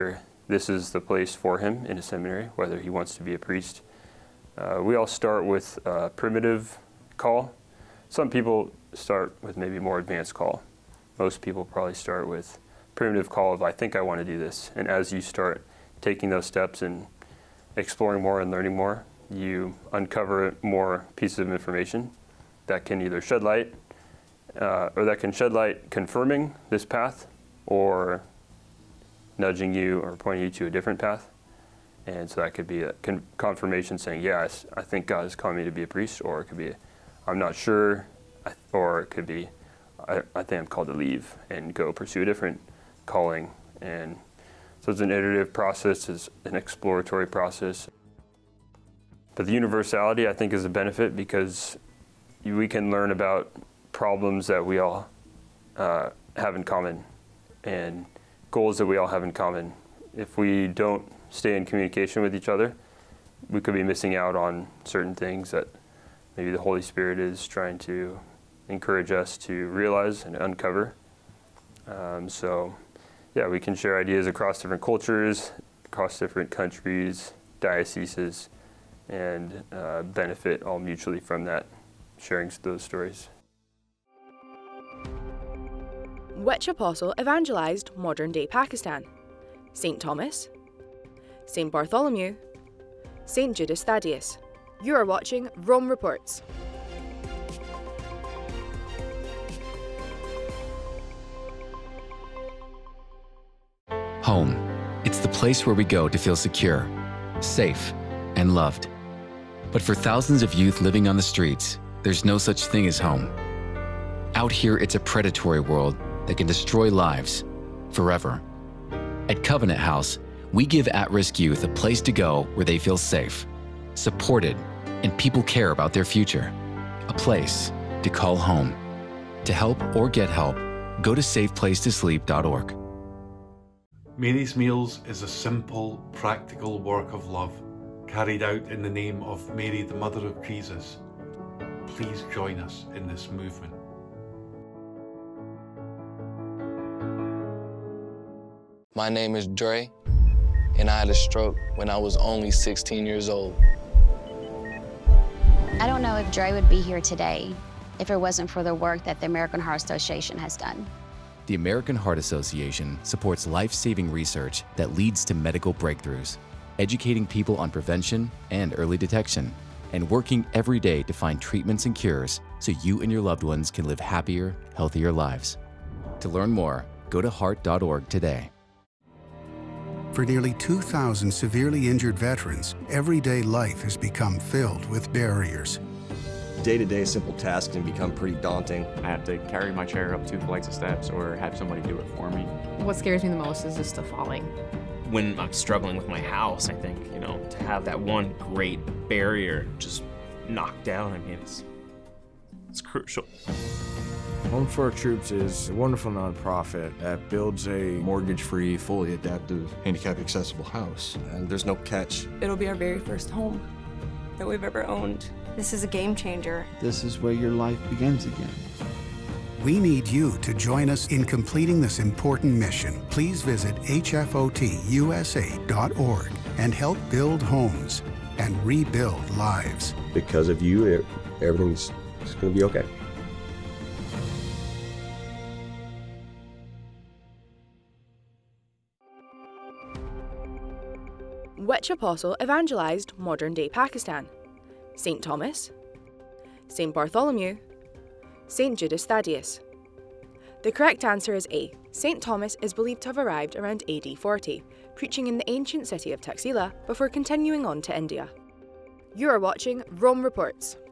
This is the place for him in a seminary, whether he wants to be a priest. We all start with a primitive call. Some people start with maybe more advanced call. Most people probably start with primitive call of, I think I want to do this. And as you start taking those steps and exploring more and learning more, you uncover more pieces of information that can either shed light, confirming this path, or nudging you or pointing you to a different path. And so that could be a confirmation saying, yes, I think God is calling me to be a priest, or it could be, I'm not sure, or it could be, I think I'm called to leave and go pursue a different calling. And so it's an iterative process, it's an exploratory process. But the universality, I think, is a benefit because we can learn about problems that we all have in common and goals that we all have in common. If we don't stay in communication with each other, we could be missing out on certain things that maybe the Holy Spirit is trying to encourage us to realize and uncover. So yeah, we can share ideas across different cultures, across different countries, dioceses, and benefit all mutually from that, sharing those stories. Which apostle evangelized modern-day Pakistan? St. Thomas, St. Bartholomew, St. Judas Thaddeus. You are watching Rome Reports. Home. It's the place where we go to feel secure, safe, and loved. But for thousands of youth living on the streets, there's no such thing as home. Out here, it's a predatory world that can destroy lives forever. At Covenant House, we give at-risk youth a place to go where they feel safe, supported, and people care about their future. A place to call home. To help or get help, go to safeplacetosleep.org. Mary's Meals is a simple, practical work of love carried out in the name of Mary, the Mother of Jesus. Please join us in this movement. My name is Dre, and I had a stroke when I was only 16 years old. I don't know if Dre would be here today if it wasn't for the work that the American Heart Association has done. The American Heart Association supports life-saving research that leads to medical breakthroughs, educating people on prevention and early detection, and working every day to find treatments and cures so you and your loved ones can live happier, healthier lives. To learn more, go to heart.org today. For nearly 2,000 severely injured veterans, everyday life has become filled with barriers. Day-to-day simple tasks can become pretty daunting. I have to carry my chair up 2 flights of steps or have somebody do it for me. What scares me the most is just the falling. When I'm struggling with my house, I think, to have that one great barrier just knocked down, I mean, it's crucial. Home for Our Troops is a wonderful nonprofit that builds a mortgage-free, fully adaptive, handicap-accessible house. And there's no catch. It'll be our very first home that we've ever owned. This is a game changer. This is where your life begins again. We need you to join us in completing this important mission. Please visit hfotusa.org and help build homes and rebuild lives. Because of you, everything's going to be okay. Which apostle evangelized modern-day Pakistan? St. Thomas, St. Bartholomew, St. Judas Thaddeus. The correct answer is A. St. Thomas is believed to have arrived around AD 40, preaching in the ancient city of Taxila before continuing on to India. You are watching Rome Reports.